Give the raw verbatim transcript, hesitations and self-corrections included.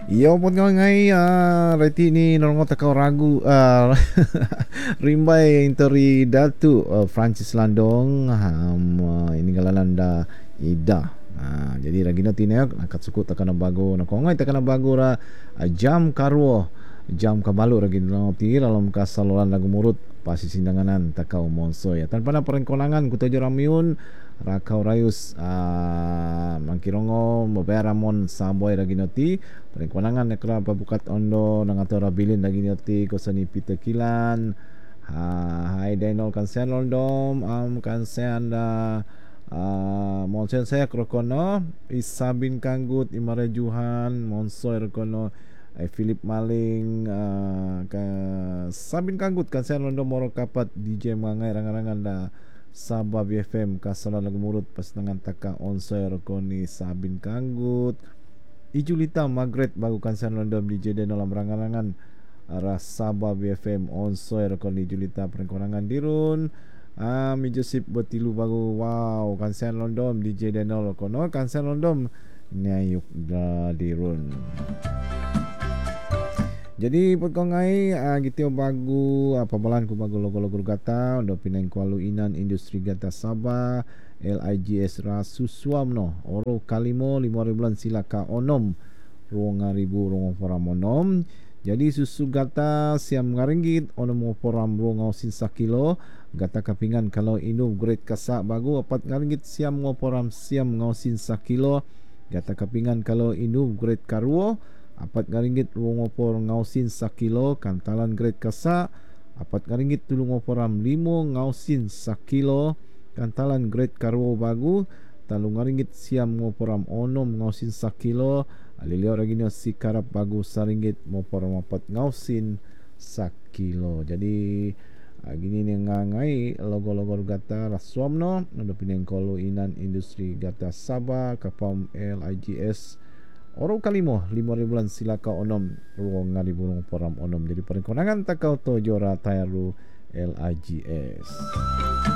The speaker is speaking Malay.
Iyo pun kau ngai ah, reti ni norong takau ragu ah, rimbai intori datu ah, Francis Landong um, ah, ini galalan da ida. Ah, jadi lagi nanti nak nak suku takkan bago nak kau ngai takkan bago ra ah, jam karwo jam kabalu lagi nanti dalam kasaluran lagu murut pasi sindanganan takau monso ya tanpa na perengkonangan kutojo ramiun rakau rayus uh, mangkirongo maberamon saboy lagi noti perengkonangan nekra pabukat ondo nangato rabilin lagi noti kosani pitekilan ha hai denol kansen londom am kansen da uh, monsen saya krokono isabin kanggut imare juhan monsoy rokono eh, Philip Maling uh, ka sabin kanggut kansen londom moro kapat D J mangai rangan-rangan da Sabah B F M kasalan lagu murut pas dengan taka onsoy rokoni sabin kanggut Ijulita Margaret bagu kansan London D J dan dalam rangan-rangan arah Sabah B F M onsoy rokoni Ijulita perengkonangan dirun ah mi Joseph Betilu bagu wow kansan London D J dan rokono kansan London nyayuk da dirun. Jadi pagkongai uh, gitu bagu apa balan ku bagu logo-logo gata do pinang kualu inan industri gata Sabah L I G S Rasuswamno oro kalimo lima ribuan silaka onom ruang ribu ruang foram onom. Jadi susu gata siam ngaringgit onom foram ruang sin sakilo gata kapingan kalau inu grade kasa bagu apat ngaringgit siam ngoporam siam ngausin sakilo gata kapingan kalau inu grade karuo apat ngaringgit tulung opor ngausin sakilo kantalan grade kasa apat ngaringgit tulung oporam limo ngausin sakilo kantalan grade karwo bagu talung ngaringgit siam ngoporam onom ngausin sakilo alilio ragino si karap bagu saringgit ngoporam apat ngausin sakilo. Jadi gini ni ngangai logo-logo gata raswamno ndo pineng kolo inan industri gata Sabah kapam L I G S Oro kalimo lima ribuan silaka onom ruang ngari burung poram onom jadi perengkonangan takau to jora tayaru L I G S.